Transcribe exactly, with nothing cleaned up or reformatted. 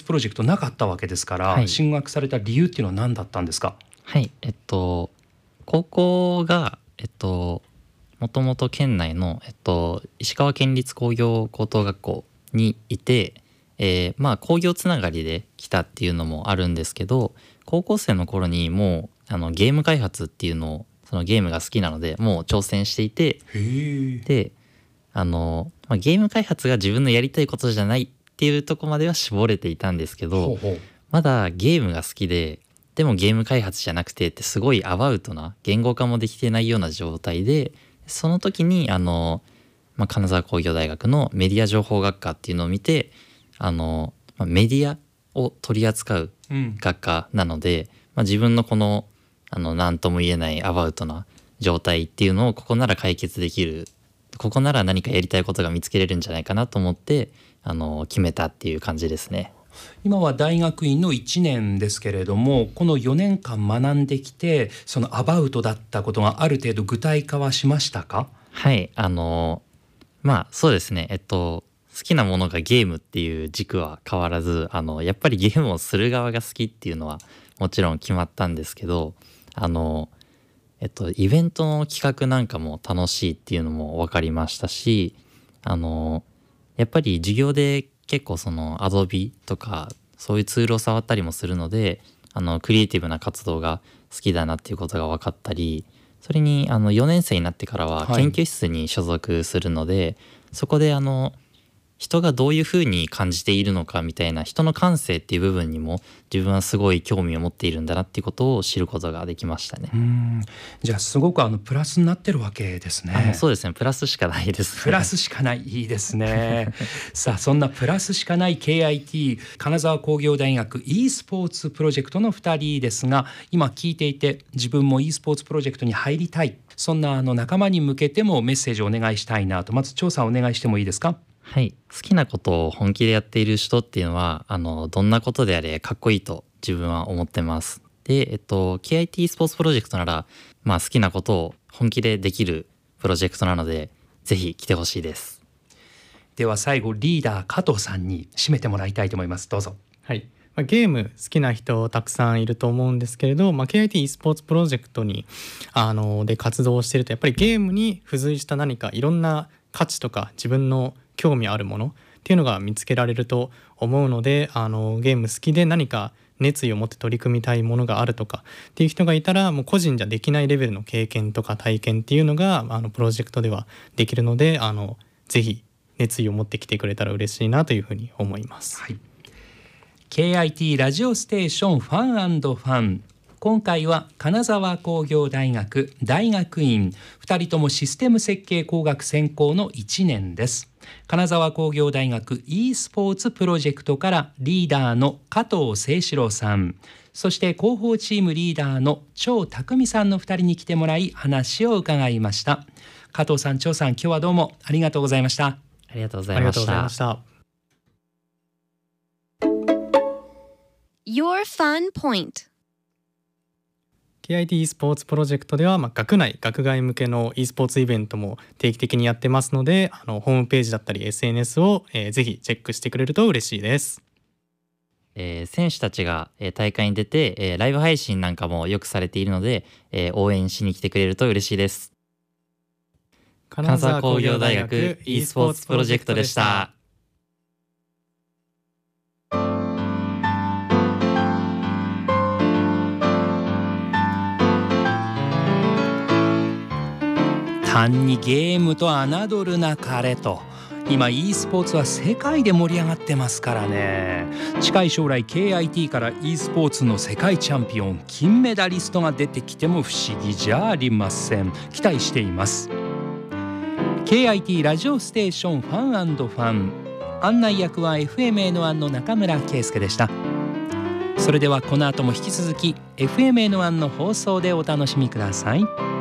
プロジェクトなかったわけですから、 はい、 進学された理由っていうのは何だったんですか？ はいえっと高校がえっともともと県内の、えっと、石川県立工業高等学校にいて、えー、まあ工業つながりで来たっていうのもあるんですけど、高校生の頃にもうあのゲーム開発っていうのを、そのゲームが好きなのでもう挑戦していて、 へー。 であの、まあ、ゲーム開発が自分のやりたいことじゃないっていうところまでは絞れていたんですけど、 ほうほう。 まだゲームが好きで、でもゲーム開発じゃなくてってすごいアバウトな、言語化もできてないような状態で、その時にあの、まあ、金沢工業大学のメディア情報学科っていうのを見て、あの、まあ、メディアを取り扱う学科なので、うんまあ、自分のこのあの何とも言えないアバウトな状態っていうのをここなら解決できる、ここなら何かやりたいことが見つけれるんじゃないかなと思ってあの決めたっていう感じですね。 今は大学院のいちねんですけれども、このよねんかん学んできて、そのアバウトだったことがある程度具体化はしましたか？ はいあのまあそうですねえっと好きなものがゲームっていう軸は変わらず、あのやっぱりゲームをする側が好きっていうのはもちろん決まったんですけど、あのえっとイベントの企画なんかも楽しいっていうのも分かりましたし、あのやっぱり授業で結構そのアドビとかそういうツールを触ったりもするので、あのクリエイティブな活動が好きだなっていうことが分かったり、それにあのよねん生になってからは研究室に所属するので、はい、そこであの人がどういうふうに感じているのかみたいな人の感性っていう部分にも自分はすごい興味を持っているんだなっていうことを知ることができましたね。 うーん、じゃあすごくあのプラスになってるわけですね。 あのそうですね、プラスしかないです、ね、 プラスしかない、いいですねさあそんなプラスしかない ケーアイティー 金沢工業大学 e スポーツプロジェクトのふたりですが、今聞いていて自分も e スポーツプロジェクトに入りたい、そんなあの仲間に向けてもメッセージをお願いしたいなと。まず調査をお願いしてもいいですか？ はい、好きなことを本気でやっている人っていうのはあのどんなことであれかっこいいと自分は思ってます。で、えっと、ケーアイティー スポーツプロジェクトなら、まあ、好きなことを本気でできるプロジェクトなのでぜひ来てほしいです。 では最後リーダー加藤さんに締めてもらいたいと思います。どうぞ。 はい、まあ、ゲーム好きな人たくさんいると思うんですけれど、まあ、ケーアイティー e スポーツプロジェクトにあので活動しているとやっぱりゲームに付随した何かいろんな価値とか自分の興味あるものっていうのが見つけられると思うので、あのゲーム好きで何か熱意を持って取り組みたいものがあるとかっていう人がいたら、もう個人じゃできないレベルの経験とか体験っていうのがあのプロジェクトではできるので、あのぜひ熱意を持ってきてくれたら嬉しいなというふうに思います。 はい、ケーアイティー ラジオステーションファン&ファン、今回は金沢工業大学大学院、ふたりともシステム設計工学専攻のいちねんです。金沢工業大学 e スポーツプロジェクトからリーダーの加藤誠志郎さん、そして広報チームリーダーの張匠さんのふたりに来てもらい話を伺いました。加藤さん、張さん、今日はどうもありがとうございました。 ありがとうございました。 した。 Your Fun Point。 ケーアイティー e スポーツプロジェクトでは、まあ、学内学外向けの e スポーツイベントも定期的にやってますので、あのホームページだったり エスエヌエス を、えー、ぜひチェックしてくれると嬉しいです。 えー、選手たちが、えー、大会に出て、えー、ライブ配信なんかもよくされているので、えー、応援しに来てくれると嬉しいです。金沢工業大学 e スポーツプロジェクトでした。 単にゲームと侮るなかれと、今 e スポーツは世界で盛り上がってますからね。近い将来 ケーアイティー から e スポーツの世界チャンピオン、金メダリストが出てきても不思議じゃありません。期待しています。 ケーアイティー ラジオステーションファン&ファン、案内役は エフエムエー の案の中村圭介でした。それではこの後も引き続き エフエムエー の案の放送でお楽しみください。